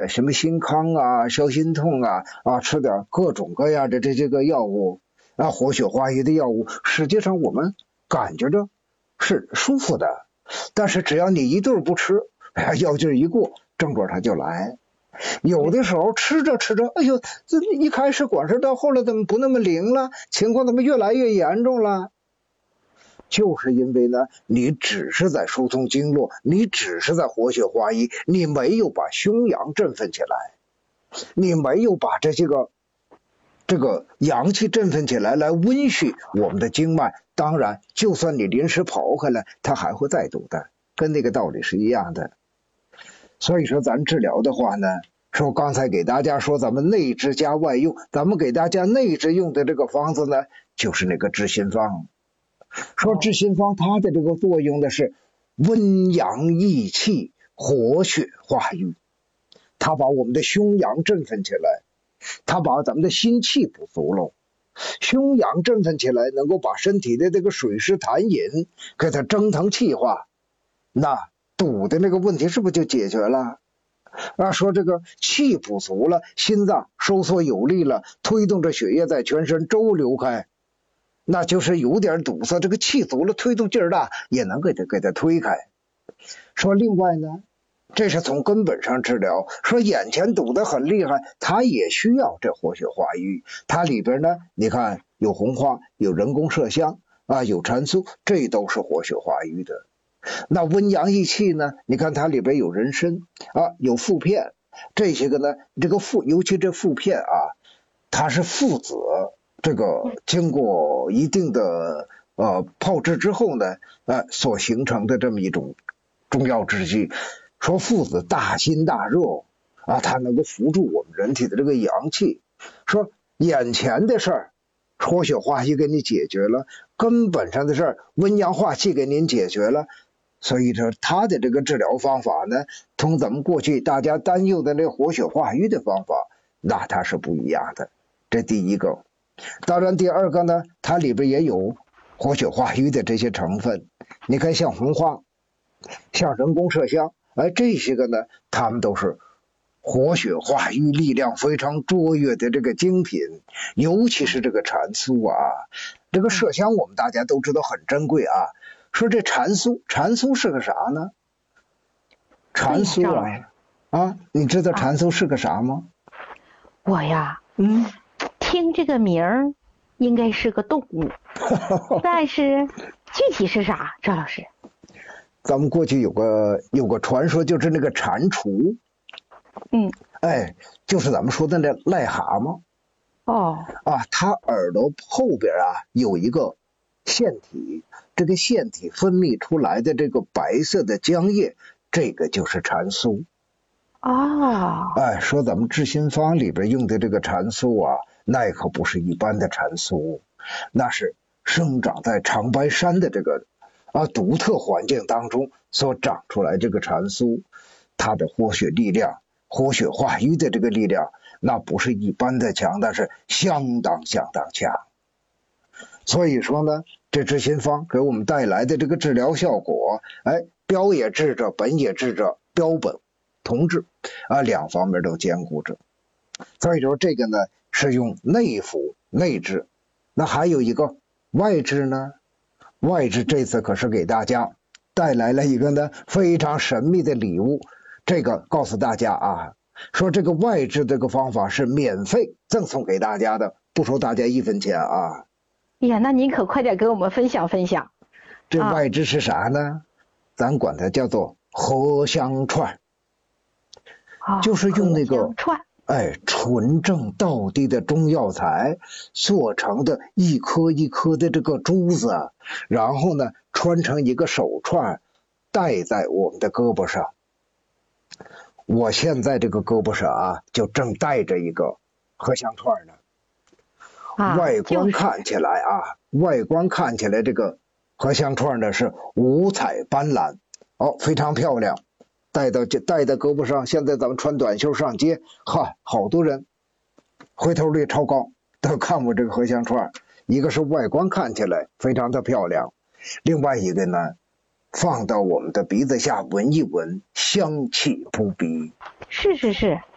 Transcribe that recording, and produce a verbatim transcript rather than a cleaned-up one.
什么心康啊、消心痛啊啊，吃点各种各样的这些个药物啊，活血化瘀的药物，实际上我们感觉着是舒服的，但是只要你一顿不吃，药劲一过，症状它就来。有的时候吃着吃着，哎呦，这一开始管事，到后来怎么不那么灵了？情况怎么越来越严重了？就是因为呢，你只是在疏通经络，你只是在活血化瘀，你没有把胸阳振奋起来，你没有把这些个这个阳气振奋起来，来温煦我们的经脉。当然，就算你临时刨开了，它还会再堵的，跟那个道理是一样的。所以说，咱治疗的话呢，说刚才给大家说咱们内治加外用，咱们给大家内治用的这个方子呢，就是那个治心方。说治心方它的这个作用呢是温阳益气、活血化瘀，它把我们的胸阳振奋起来，它把咱们的心气补足了。胸阳振奋起来，能够把身体的这个水湿痰饮给它蒸腾气化，那堵的那个问题是不是就解决了？啊，说这个气补足了，心脏收缩有力了，推动着血液在全身周流开，那就是有点堵塞，这个气足了，推动劲儿大，也能给它给它推开。说另外呢，这是从根本上治疗。说眼前堵得很厉害，它也需要这活血化瘀。它里边呢，你看有红花，有人工麝香啊，有蟾酥，这都是活血化瘀的。那温阳益气呢？你看它里边有人参啊，有附片，这些个呢，这个附，尤其这附片啊，它是附子，这个经过一定的呃泡制之后呢，呃所形成的这么一种中药制剂。说附子大辛大热啊，它能够扶助我们人体的这个阳气。说眼前的事儿，活血化瘀给你解决了，根本上的事儿，温阳化气给您解决了。所以说他的这个治疗方法呢，同咱们过去大家担忧的那个活血化瘀的方法，那它是不一样的。这第一个。当然第二个呢，它里边也有活血化瘀的这些成分。你看像红花，像人工麝香，哎，这些个呢，它们都是活血化瘀力量非常卓越的这个精品。尤其是这个蟾酥啊，这个麝香我们大家都知道很珍贵啊。说这蟾酥，蟾酥是个啥呢？蟾酥啊，啊，你知道蟾酥是个啥吗？ 我呀， 嗯， 听这个名儿，应该是个动物，但是具体是啥，赵老师？ 咱们过去有个有个传说，就是那个蟾蜍， 嗯， 哎，就是咱们说的那癞蛤蟆。 哦， 啊，它耳朵后边啊有一个腺体，这个腺体分泌出来的这个白色的浆液，这个就是蟾酥。 哦， 哎，说咱们治心方里边用的这个蟾酥啊，那可不是一般的蟾酥，那是生长在长白山的这个啊独特环境当中所长出来这个蟾酥，它的活血力量、活血化瘀的这个力量，那不是一般的强，那是相当相当强。所以说呢，这治心方给我们带来的这个治疗效果，哎，标也治着，本也治着，标本同治啊，两方面都兼顾着。所以说这个呢是用内服内治。那还有一个外治呢，外治这次可是给大家带来了一个呢非常神秘的礼物。这个告诉大家啊，说这个外治这个方法是免费赠送给大家的，不收大家一分钱啊。 哎呀，那您可快点给我们分享分享。 这外治是啥呢？啊、咱管它叫做合香串， 哦、 就是用那个串， 哎纯正道地的中药材做成的一颗一颗的这个珠子，然后呢穿成一个手串，戴在我们的胳膊上。我现在这个胳膊上啊，就正戴着一个合香串呢。啊、外观看起来啊，就是、外观看起来这个合香串呢是五彩斑斓，哦，非常漂亮。戴到戴在胳膊上，现在咱们穿短袖上街，哈，好多人回头率超高，都看我这个合香串。一个是外观看起来非常的漂亮，另外一个呢，放到我们的鼻子下闻一闻，香气扑鼻。 是是是，